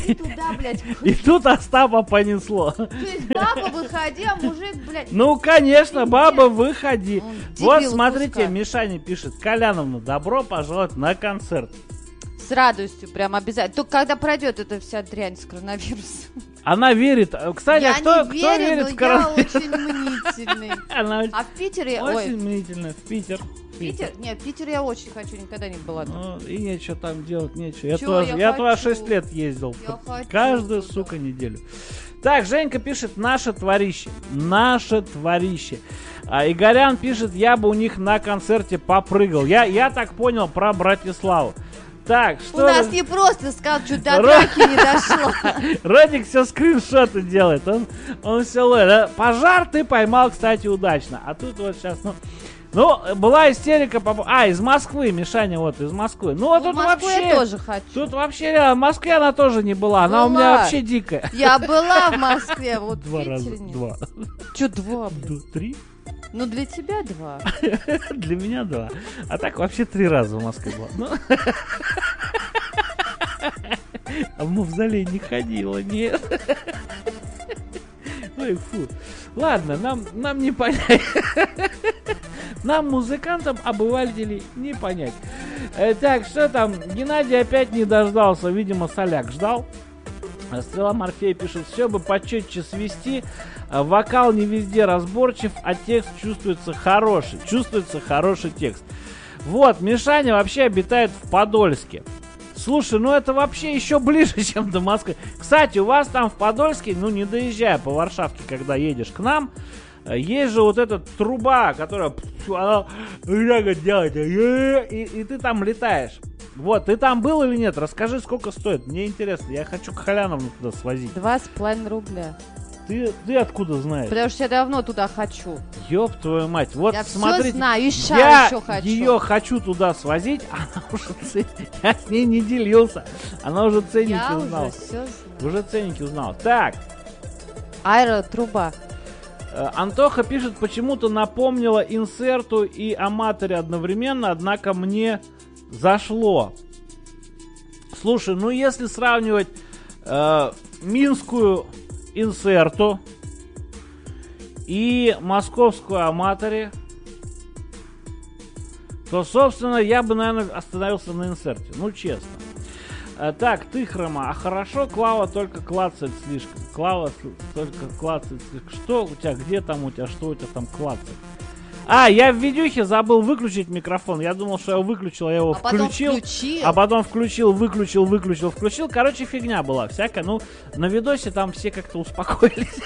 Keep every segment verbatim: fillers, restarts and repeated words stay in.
Иди туда, блядь. И тут Остапа понесло. То есть баба, выходи, а мужик, блядь. Ну, конечно, баба, выходи. Он Вот, дебил смотрите, куска. Мишаня пишет: Коляновна, добро пожаловать на концерт. С радостью, прям обязательно. Только когда пройдет эта вся дрянь с коронавирусом. Она верит. Кстати, Я а кто, не кто верю, верит но в я коронавирус? очень мнительный. Она А в Питере... очень Ой, мнительная. В Питер. В Питер? Нет, в Питер я очень хочу, никогда не была там. Ну, и нечего там делать, нечего. Я, Чё, тоже, я я туда хочу. шесть лет ездил. Я хочу Каждую, туда. сука, неделю. Так, Женька пишет: наше творище. Наше творище. А Игорян пишет: я бы у них на концерте попрыгал. Я, я так понял про Братиславу. Так, что... У нас не просто сказал, что до Ро- драки не дошло. Родик все скриншоты делает. Он, он все ловит. Да? Пожар ты поймал, кстати, удачно. А тут вот сейчас, ну... Ну, была истерика по... А, из Москвы, Мишаня, вот, из Москвы. Ну, а Ну, тут в Москву вообще... я тоже хочу. Тут вообще, а, в Москве она тоже не была. Она у меня Была. вообще дикая. Я была в Москве, вот Два в раза. Питере нет. Два. Чё два, блин? Ду- Три? Ну, для тебя два. Для меня два. А так вообще три раза в Москве была. Ну. А в мавзолей не ходила, нет. Ой, фу. Ладно, нам, нам не понять. Нам, музыкантам, обывателей, не понять. Э, так, что там? Геннадий опять не дождался. Видимо, Соляк ждал. Стрела Морфея пишет: все бы почетче свести. Вокал не везде разборчив, а текст чувствуется хороший. Чувствуется хороший текст. Вот, Мишаня вообще обитает в Подольске. Слушай, ну это вообще еще ближе, чем до Москвы. Кстати, у вас там в Подольске, ну не доезжая по Варшавке, когда едешь к нам, есть же вот эта труба, которая... Она делает, и, и ты там летаешь. Вот, ты там был или нет? Расскажи, сколько стоит. Мне интересно, я хочу Коляновну туда свозить. Два с половиной рубля. Ты, ты откуда знаешь? Потому что я давно туда хочу. Ёб твою мать. Вот Я смотрите, все знаю, и ща я еще хочу. ее хочу туда свозить, она уже ц... я с ней не делился. Она уже ценники Я узнала. уже все знаю. Уже ценники узнала. Так, Аэротруба. э, Антоха пишет: почему-то напомнила инсерту и аматоре одновременно, однако мне зашло. Слушай, ну если сравнивать э, минскую инсерту и московскую аматоре, то, собственно, я бы, наверное, остановился на инсерте. Ну, честно. А, так, ты, Хрома, а хорошо, Клава только клацает слишком. Клава с- только клацает слишком. Что у тебя, где там у тебя, что у тебя там клацает? А, я в видюхе забыл выключить микрофон. Я думал, что я его выключил, я его А потом включил. включил. А потом включил, выключил, выключил, включил. Короче, фигня была всякая. Ну, на видосе там все как-то успокоились.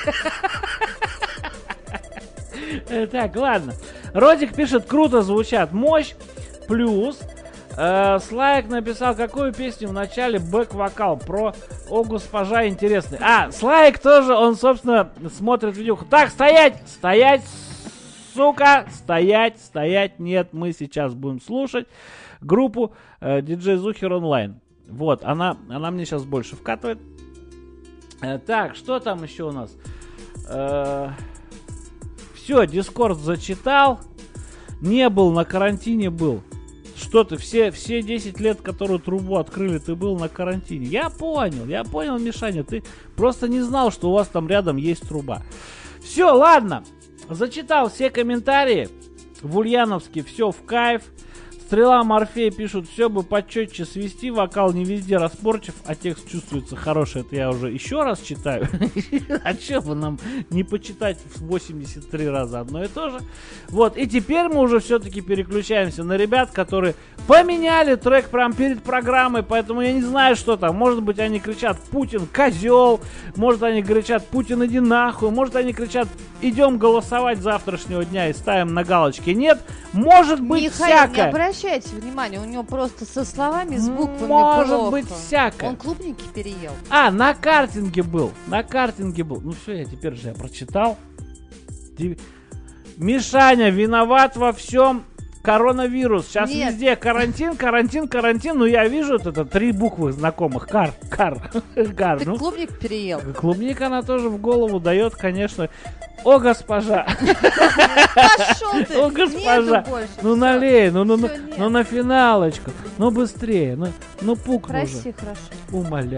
Э, Так, ладно. Родик пишет: круто звучат. Мощь плюс. Э, Слайк написал: какую песню в начале бэк-вокал про «О, госпожа» интересный. А, Слайк тоже, он, собственно, смотрит видео. Так, стоять! Стоять, сука! Стоять, стоять! Нет, мы сейчас будем слушать группу э, диджей Зухер онлайн. Вот, она, она мне сейчас больше вкатывает. Э, так, что там еще у нас? Э, все, Дискорд зачитал. Не был, на карантине был. Что ты, все, все десять лет, которую трубу открыли, ты был на карантине. Я понял, я понял, Мишаня. Ты просто не знал, что у вас там рядом есть труба. Все, ладно. Зачитал все комментарии. В Ульяновске все в кайф. Стрела Морфея пишут: все бы почетче свести, вокал не везде распорчив, а текст чувствуется хороший. Это я уже еще раз читаю. А че бы нам не почитать в восемьдесят три раза одно и то же? Вот, и теперь мы уже все-таки переключаемся на ребят, которые поменяли трек прямо перед программой, поэтому я не знаю, что там. Может быть, они кричат: Путин козел, может, они кричат: Путин иди нахуй, может, они кричат: идем голосовать завтрашнего дня и ставим на галочке. Нет, может быть, Михаил, не всякое. обращайте внимания, у него просто со словами, с буквами Может плохо. быть, всякое. Он клубники переел. А, на картинге был. На картинге был. Ну все, я теперь же я прочитал. Ди- Мишаня виноват во всем. Коронавирус. Сейчас Нет. везде карантин, карантин, карантин. Ну я вижу вот это три буквы знакомых. Кар, кар, кар. Ты Ну, клубник переел. клубника она тоже в голову дает, конечно. О, госпожа. Пошел ты! О, госпожа. Нету больше. Ну Всё. налей, ну, ну, ну, Всё, нет. ну на финалочку. Ну быстрее. Ну, ну пукну Проси, уже. хорошо. Умоляю.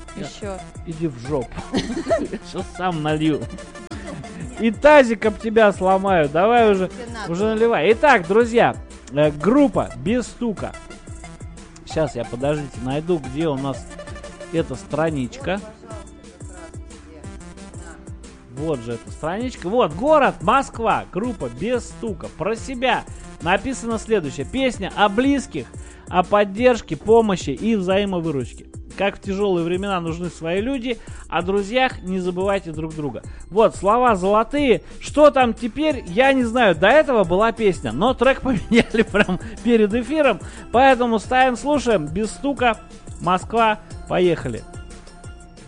Еще. Иди в жопу. Сейчас сам налью. И тазик об тебя сломаю. Давай уже, уже наливай. Итак, друзья, э, группа без стука. Сейчас я, подождите, найду, где у нас эта страничка. Вот же эта страничка. Вот, город Москва. Группа без стука. Про себя написано следующее. Песня о близких, о поддержке, помощи и взаимовыручке. Как в тяжелые времена нужны свои люди, о друзьях не забывайте друг друга. Вот, слова золотые. Что там теперь, я не знаю. До этого была песня, но трек поменяли прям перед эфиром. Поэтому ставим, слушаем. Без стука. Москва. Поехали.